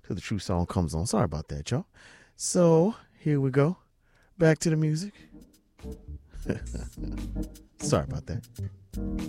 till the true song comes on. Sorry about that, y'all. So here we go. Back to the music. Sorry about that.